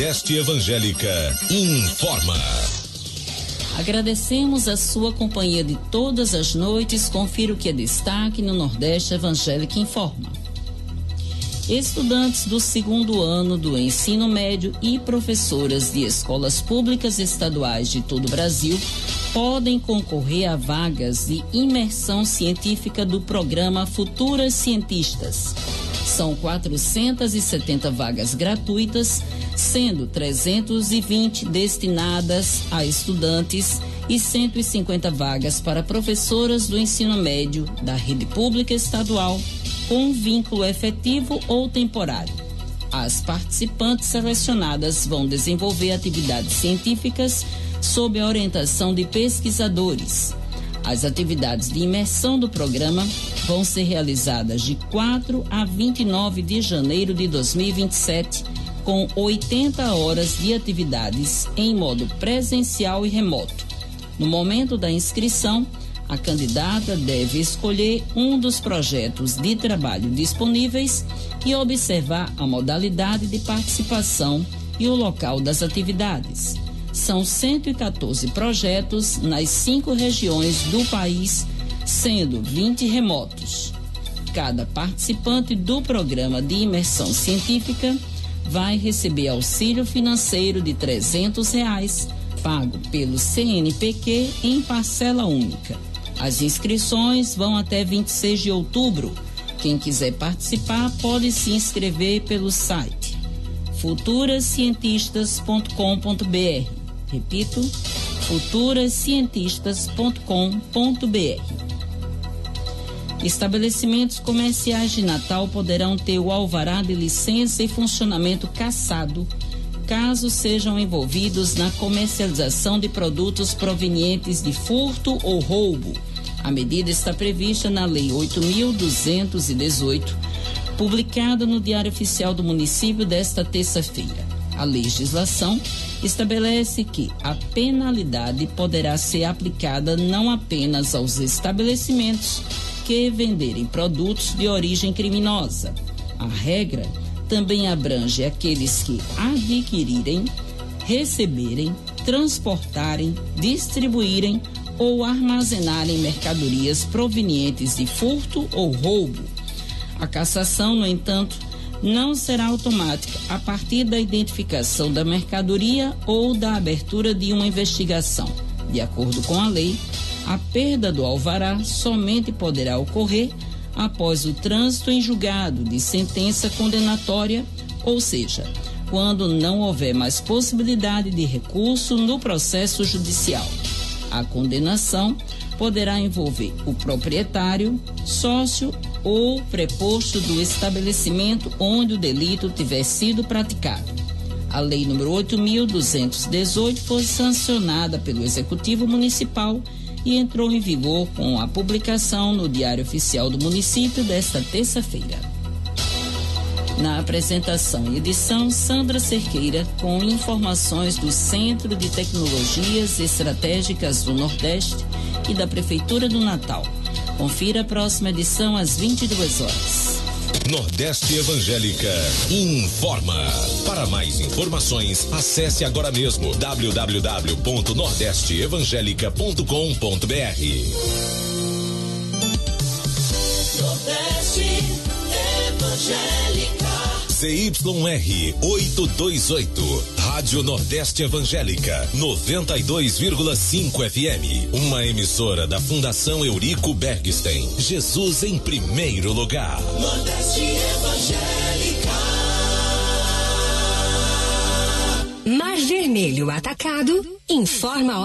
Nordeste Evangélica informa. Agradecemos a sua companhia de todas as noites. Confira o que é destaque no Nordeste Evangélica informa. Estudantes do segundo ano do ensino médio e professoras de escolas públicas estaduais de todo o Brasil podem concorrer a vagas de imersão científica do programa Futuras Cientistas. São 470 vagas gratuitas, sendo 320 destinadas a estudantes e 150 vagas para professoras do ensino médio da rede pública estadual com vínculo efetivo ou temporário. As participantes selecionadas vão desenvolver atividades científicas sob a orientação de pesquisadores. As atividades de imersão do programa vão ser realizadas de 4 a 29 de janeiro de 2027, com 80 horas de atividades em modo presencial e remoto. No momento da inscrição, a candidata deve escolher um dos projetos de trabalho disponíveis e observar a modalidade de participação e o local das atividades. São 114 projetos nas 5 regiões do país, sendo 20 remotos. Cada participante do programa de imersão científica vai receber auxílio financeiro de R$300, pago pelo CNPq em parcela única. As inscrições vão até 26 de outubro. Quem quiser participar pode se inscrever pelo site futurascientistas.com.br. Repito, futurascientistas.com.br. Estabelecimentos comerciais de Natal poderão ter o alvará de licença e funcionamento cassado, caso sejam envolvidos na comercialização de produtos provenientes de furto ou roubo. A medida está prevista na Lei 8.218, publicada no Diário Oficial do Município desta terça-feira. A legislação estabelece que a penalidade poderá ser aplicada não apenas aos estabelecimentos que venderem produtos de origem criminosa. A regra também abrange aqueles que adquirirem, receberem, transportarem, distribuírem ou armazenarem mercadorias provenientes de furto ou roubo. A cassação, no entanto, não será automática a partir da identificação da mercadoria ou da abertura de uma investigação. De acordo com a lei, a perda do alvará somente poderá ocorrer após o trânsito em julgado de sentença condenatória, ou seja, quando não houver mais possibilidade de recurso no processo judicial. A condenação poderá envolver o proprietário, sócio ou preposto do estabelecimento onde o delito tiver sido praticado. A Lei nº 8.218 foi sancionada pelo Executivo Municipal e entrou em vigor com a publicação no Diário Oficial do Município desta terça-feira. Na apresentação e edição, Sandra Cerqueira, com informações do Centro de Tecnologias Estratégicas do Nordeste e da Prefeitura do Natal. Confira a próxima edição às 22 horas. Nordeste Evangélica informa. Para mais informações, acesse agora mesmo www.nordesteevangelica.com.br. Nordeste Evangélica. CYR 828, Rádio Nordeste Evangélica, 92,5 FM. Uma emissora da Fundação Eurico Bergstein. Jesus em primeiro lugar. Nordeste Evangélica. Mar Vermelho Atacado informa